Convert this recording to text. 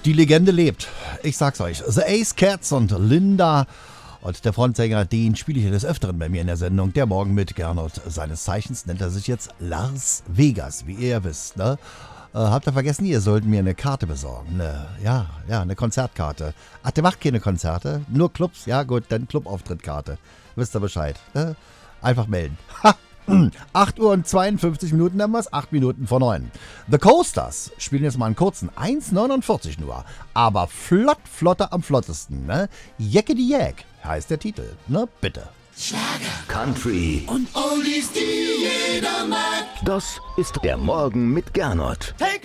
Die Legende lebt. Ich sag's euch. The Ace Cats und Linda. Und der Frontsänger, den spiele ich des Öfteren bei mir in der Sendung. Der Morgen mit Gernot. Seines Zeichens nennt er sich jetzt Lars Vegas, wie ihr ja wisst. Ne? Habt ihr vergessen, ihr sollt mir eine Karte besorgen. Eine Konzertkarte. Ach, der macht keine Konzerte, nur Clubs. Ja gut, dann Clubauftritttkarte. Wisst ihr Bescheid. Ne? Einfach melden. Ha! 8 Uhr und 52 Minuten haben wir es, 8 Minuten vor 9. The Coasters spielen jetzt mal einen kurzen, 1,49 nur, aber flotter am flottesten, ne? Jeckedy Jack heißt der Titel, ne? Bitte. Schlager, Country und Oldies, die jeder mag. Das ist der Morgen mit Gernot.